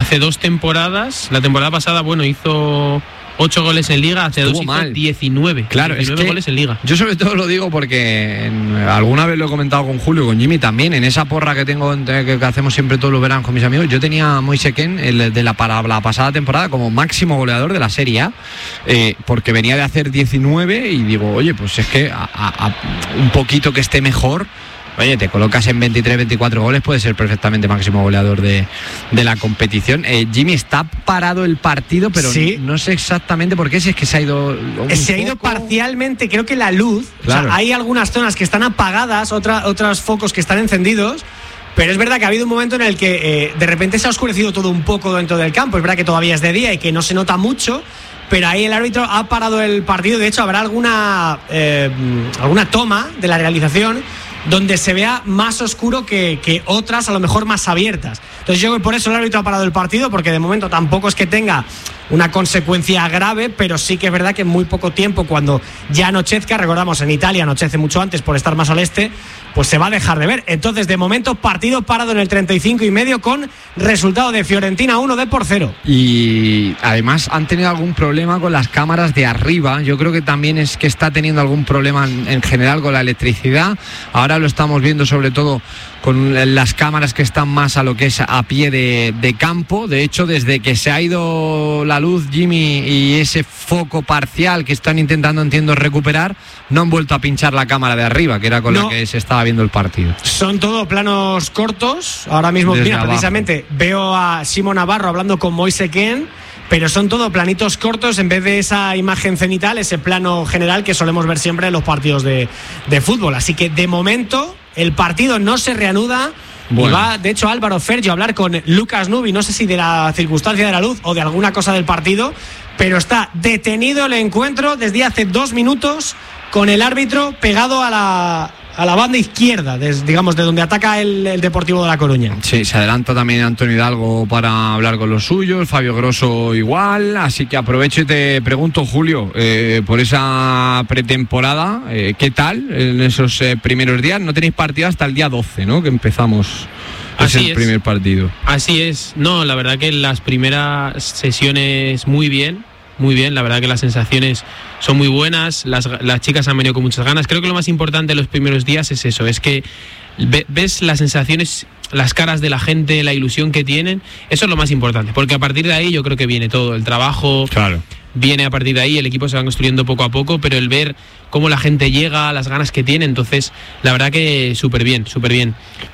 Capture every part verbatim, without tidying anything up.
hace dos temporadas, la temporada pasada, bueno, hizo ocho goles en Liga, hace Estuvo dos mal. hizo diecinueve. Claro, diecinueve es que goles en Liga. Yo sobre todo lo digo porque en, alguna vez lo he comentado con Julio, con Jimmy también, en esa porra que tengo que, que hacemos siempre todos los veranos con mis amigos, yo tenía a Moise Kean, el de la, para la pasada temporada, como máximo goleador de la Serie A, eh, porque venía de hacer diecinueve y digo, oye, pues es que a, a, a un poquito que esté mejor, oye, te colocas en veintitrés, veinticuatro goles, puede ser perfectamente máximo goleador de, de la competición. Eh, Jimmy, está parado el partido, pero sí. no, no sé exactamente por qué, si es que se ha ido un Se ha ido poco... parcialmente, creo que la luz, claro. o sea, hay algunas zonas que están apagadas, otra, otros focos que están encendidos, pero es verdad que ha habido un momento en el que eh, de repente se ha oscurecido todo un poco dentro del campo. Es verdad que todavía es de día y que no se nota mucho, pero ahí el árbitro ha parado el partido. De hecho, habrá alguna, eh, alguna toma de la realización donde se vea más oscuro que, que otras, a lo mejor más abiertas. Entonces yo creo que por eso el árbitro ha parado el partido, porque de momento tampoco es que tenga una consecuencia grave, pero sí que es verdad que en muy poco tiempo, cuando ya anochezca, recordamos, en Italia anochece mucho antes por estar más al este, pues se va a dejar de ver. Entonces, de momento, partido parado en el treinta y cinco y medio con resultado de Fiorentina uno, Depor cero. Y además han tenido algún problema con las cámaras de arriba. Yo creo que también es que está teniendo algún problema en, en general con la electricidad. Ahora lo estamos viendo sobre todo con las cámaras que están más a lo que es a pie de, de campo. De hecho, desde que se ha ido la luz, Jimmy, y ese foco parcial que están intentando, entiendo, recuperar, no han vuelto a pinchar la cámara de arriba, que era con no. la que se estaba viendo el partido. Son todo planos cortos. Ahora mismo, desde mira, abajo. Precisamente veo a Simón Navarro hablando con Moise Kean, pero son todo planitos cortos en vez de esa imagen cenital, ese plano general que solemos ver siempre en los partidos de, de fútbol. Así que de momento el partido no se reanuda. Bueno. Y va, de hecho, Álvaro Fergio a hablar con Lucas Nubi, no sé si de la circunstancia de la luz o de alguna cosa del partido, pero está detenido el encuentro desde hace dos minutos con el árbitro pegado a la, a la banda izquierda, desde, digamos, de donde ataca el, el Deportivo de La Coruña. Sí, se adelanta también Antonio Hidalgo para hablar con los suyos, Fabio Grosso igual, así que aprovecho y te pregunto, Julio, eh, por esa pretemporada, eh, ¿qué tal en esos eh, primeros días? No tenéis partido hasta el día doce, ¿no? Que empezamos. Es el es. primer partido. Así es. No, la verdad que las primeras sesiones muy bien, muy bien. La verdad que las sensaciones son muy buenas. Las, las chicas han venido con muchas ganas. Creo que lo más importante en los primeros días es eso, es que ve, ves las sensaciones, las caras de la gente, la ilusión que tienen. Eso es lo más importante, porque a partir de ahí yo creo que viene todo. El trabajo claro. viene a partir de ahí, el equipo se va construyendo poco a poco, pero el ver cómo la gente llega, las ganas que tiene, entonces la verdad que súper bien, súper bien.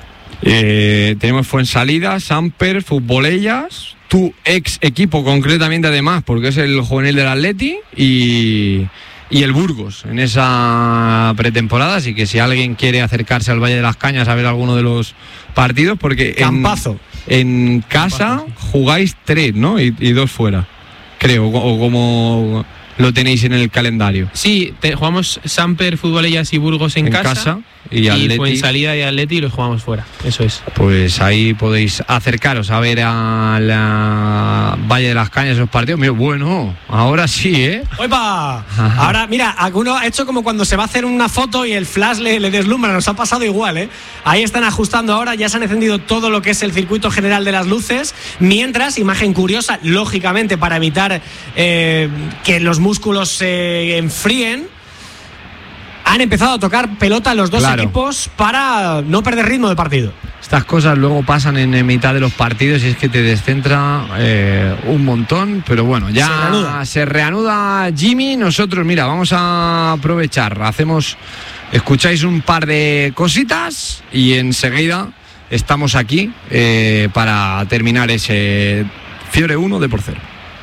Eh, tenemos Fuensalida, Samper, Futbolellas, tu ex equipo concretamente además, porque es el juvenil del Atleti, y, y el Burgos en esa pretemporada, así que si alguien quiere acercarse al Valle de las Cañas a ver alguno de los partidos, porque Campazo. En, en casa Campazo. Jugáis tres, ¿no? Y, y dos fuera, creo, o, o como lo tenéis en el calendario. Sí, te, jugamos Samper, Futbolellas y Burgos en, en casa, casa y, y Fuensalida y Atleti y los jugamos fuera, eso es. Pues ahí podéis acercaros a ver a la Valle de las Cañas esos partidos. Mira, bueno, ahora sí, ¿eh? ¡Opa! Ahora, mira, alguno ha hecho como cuando se va a hacer una foto y el flash le, le deslumbra, nos ha pasado igual, ¿eh? Ahí están ajustando ahora, ya se han encendido todo lo que es el circuito general de las luces, mientras, imagen curiosa, lógicamente para evitar eh, que los músculos se enfríen, han empezado a tocar pelota los dos claro. equipos para no perder ritmo de partido. Estas cosas luego pasan en, en mitad de los partidos y es que te descentra eh, un montón, pero bueno, ya se reanuda. se reanuda Jimmy. Nosotros, mira, vamos a aprovechar, hacemos, escucháis un par de cositas y enseguida estamos aquí eh, para terminar ese Fiore uno, Depor cero.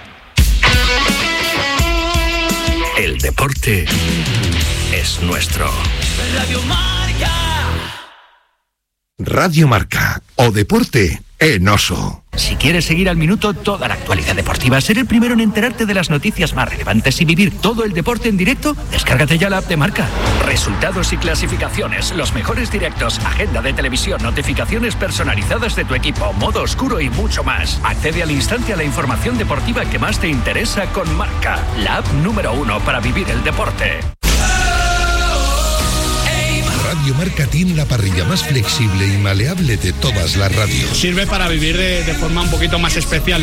El deporte es nuestro. Radio Marca. Radio Marca o Deporte en Oso. Si quieres seguir al minuto toda la actualidad deportiva, ser el primero en enterarte de las noticias más relevantes y vivir todo el deporte en directo, descárgate ya la app de Marca. Resultados y clasificaciones, los mejores directos, agenda de televisión, notificaciones personalizadas de tu equipo, modo oscuro y mucho más. Accede al instante a la información deportiva que más te interesa con Marca, la app número uno para vivir el deporte. Radio Marca tiene la parrilla más flexible y maleable de todas las radios. Sirve para vivir de, de forma un poquito más especial.